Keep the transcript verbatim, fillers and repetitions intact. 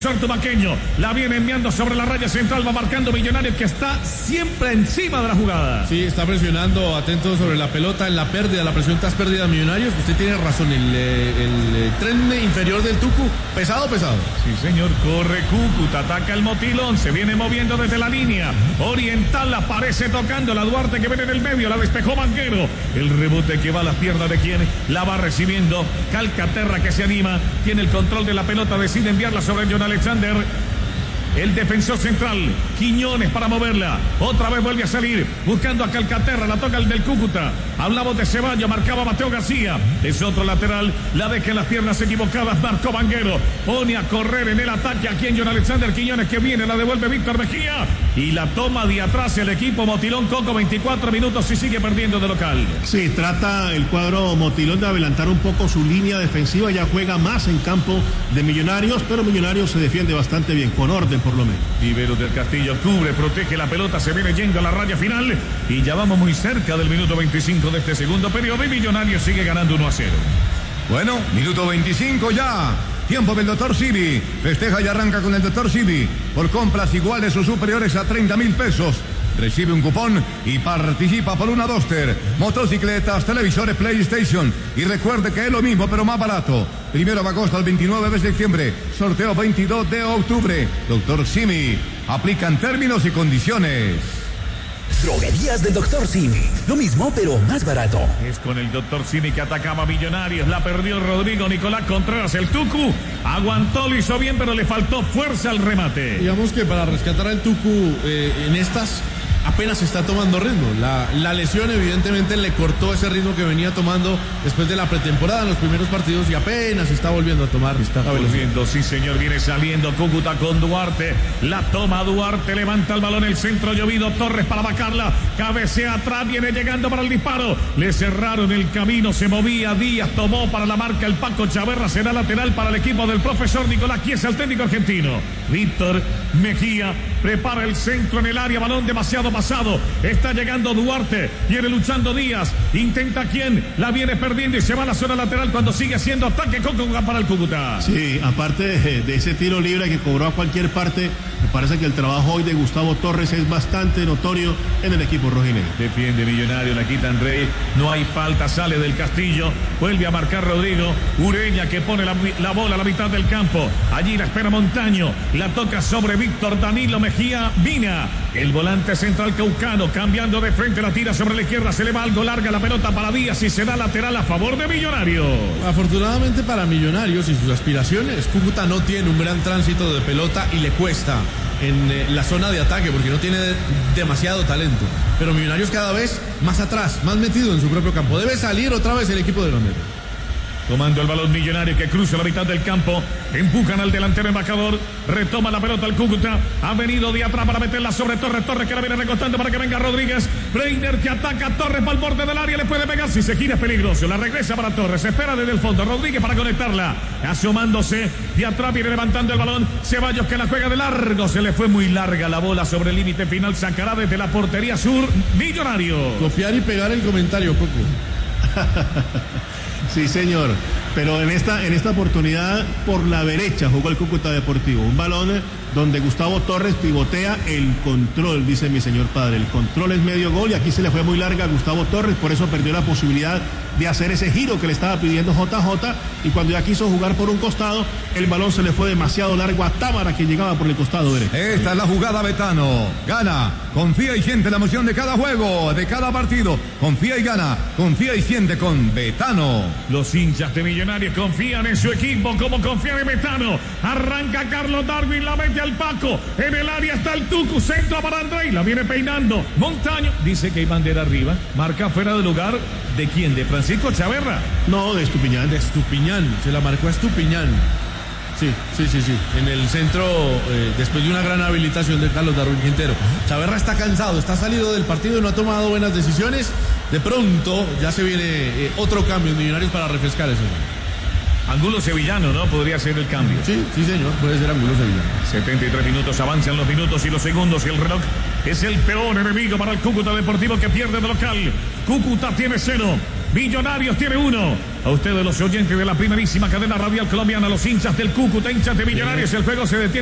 Tumaqueño la viene enviando sobre la raya central, va marcando Millonarios, que está siempre encima de la jugada. Sí, está presionando, atento sobre la pelota, en la pérdida, la presión tras pérdida Millonarios. Usted tiene razón, el, el, el tren inferior del Tucu, pesado, pesado. Sí, señor, corre Cúcuta, ataca el Motilón, se viene moviendo desde la línea oriental, aparece tocando la Duarte, que viene del medio, la despejó Banguero. El rebote que va a las piernas de quien la va recibiendo, Calcaterra, que se anima, tiene el control de la pelota, decide enviarla sobre John Alexander, el defensor central, Quiñones para moverla, otra vez vuelve a salir, buscando a Calcaterra, la toca el del Cúcuta, hablamos de Ceballos, marcaba Mateo García, es otro lateral, la deja en las piernas equivocadas, marcó Banguero, pone a correr en el ataque aquí en John Alexander Quiñones, que viene, la devuelve Víctor Mejía, y la toma de atrás el equipo Motilón Coco, veinticuatro minutos y sigue perdiendo de local. Sí, trata el cuadro Motilón de adelantar un poco su línea defensiva, ya juega más en campo de Millonarios, pero Millonarios se defiende bastante bien, con orden por lo menos. Viveros del Castillo cubre, protege la pelota, se viene yendo a la raya final y ya vamos muy cerca del minuto veinticinco de este segundo periodo y Millonarios sigue ganando uno a cero. Bueno, minuto veinticinco ya. Tiempo del doctor Sibi. Festeja y arranca con el doctor Sibi. Por compras iguales o superiores a treinta mil pesos. Recibe un cupón y participa por una Duster, motocicletas, televisores, PlayStation. Y recuerde que es lo mismo, pero más barato. Primero de agosto al veintinueve de septiembre. Sorteo veintidós de octubre. doctor Simi. Aplican términos y condiciones. Droguerías del doctor Simi. Lo mismo, pero más barato. Es con el doctor Simi que atacaba a Millonarios. La perdió Rodrigo Nicolás Contreras. El Tucu aguantó, lo hizo bien, pero le faltó fuerza al remate. Digamos que para rescatar al Tucu eh, en estas apenas está tomando ritmo. La, la lesión evidentemente le cortó ese ritmo que venía tomando después de la pretemporada en los primeros partidos y apenas está volviendo a tomar. Está volviendo, sí señor, viene saliendo Cúcuta con Duarte, la toma Duarte, levanta el balón, el centro llovido, Torres para vacarla, cabecea atrás, viene llegando para el disparo, le cerraron el camino, se movía Díaz, tomó para la marca el Paco Chaverra, será lateral para el equipo del profesor Nicolás Chiesa, el técnico argentino. Víctor Mejía prepara el centro en el área, balón demasiado pasado, está llegando Duarte, viene luchando Díaz, intenta quién, la viene perdiendo y se va a la zona lateral cuando sigue haciendo ataque Coco para el Cúcuta. Sí, aparte de, de ese tiro libre que cobró a cualquier parte, me parece que el trabajo hoy de Gustavo Torres es bastante notorio en el equipo rojinegro. Defiende Millonario, la quitan Rey, no hay falta, sale del Castillo, vuelve a marcar Rodrigo, Ureña que pone la, la bola a la mitad del campo, allí la espera Montaño, la toca sobre Víctor Danilo Mejía Vina, el volante central caucano, cambiando de frente, la tira sobre la izquierda, se le va algo larga la pelota para Díaz y se da lateral a favor de Millonarios. Afortunadamente para Millonarios y sus aspiraciones, Cúcuta no tiene un gran tránsito de pelota y le cuesta en eh, la zona de ataque porque no tiene de, demasiado talento, pero Millonarios cada vez más atrás, más metido en su propio campo. Debe salir otra vez el equipo de Gamero. Tomando el balón Millonario que cruza la mitad del campo, empujan al delantero embajador, retoma la pelota el Cúcuta, ha venido de atrás para meterla sobre Torres, Torres que la viene recostando para que venga Rodríguez, Breiner que ataca a Torres para el borde del área, le puede pegar, si se gira es peligroso, la regresa para Torres, se espera desde el fondo, Rodríguez para conectarla, asomándose, de atrás viene levantando el balón, Ceballos que la juega de largo, se le fue muy larga la bola sobre el límite final, sacará desde la portería sur, Millonario. Copiar y pegar el comentario, Coco. Sí, señor, pero en esta, en esta oportunidad por la derecha jugó el Cúcuta Deportivo, un balón donde Gustavo Torres pivotea el control, dice mi señor padre, el control es medio gol y aquí se le fue muy larga a Gustavo Torres, por eso perdió la posibilidad de hacer ese giro que le estaba pidiendo J J y cuando ya quiso jugar por un costado, el balón se le fue demasiado largo a Tábara que llegaba por el costado derecho. Esta es la jugada Betano, gana, confía y siente la emoción de cada juego, de cada partido, confía y gana, confía y siente con Betano. Los hinchas de Millonarios confían en su equipo como confían en Betano, arranca Carlos Darwin, la mete al Paco, en el área está el Tucu, centro para Andrei, la viene peinando, Montaño, dice que hay bandera arriba, marca fuera de lugar, ¿de quién? ¿De Francisco Chaverra? No, de Estupiñán. De Estupiñán, se la marcó a Estupiñán. Sí, sí, sí, sí. En el centro, eh, después de una gran habilitación de Carlos Darwin Quintero. Chaverra está cansado, está salido del partido y no ha tomado buenas decisiones. De pronto ya se viene eh, otro cambio en Millonarios para refrescar eso. Angulo Sevillano, ¿no? Podría ser el cambio. Sí, sí, señor, puede ser Angulo Sevillano. setenta y tres minutos, avanzan los minutos y los segundos y el reloj es el peor enemigo para el Cúcuta Deportivo que pierde de local. Cúcuta tiene cero, Millonarios tiene uno. A ustedes los oyentes de la primerísima cadena radial colombiana, los hinchas del Cúcuta, hinchas de Millonarios, el juego se detiene.